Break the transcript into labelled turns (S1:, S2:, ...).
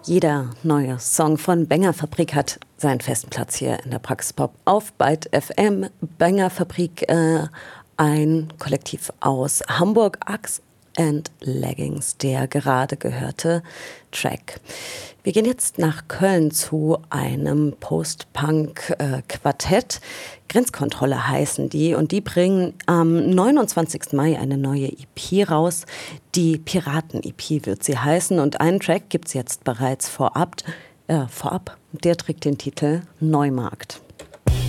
S1: Jeder neue Song von Bengerfabrik hat seinen festen Platz hier in der Praxispop auf Byte FM. Bengerfabrik, ein Kollektiv aus Hamburg, Axe and Leggings, der gerade gehörte Track. Wir gehen jetzt nach Köln zu einem Post-Punk-Quartett. Grenzkontrolle heißen die und die bringen am 29. Mai eine neue EP raus. Die Piraten-EP wird sie heißen und einen Track gibt es jetzt bereits vorab. Der trägt den Titel Neumarkt.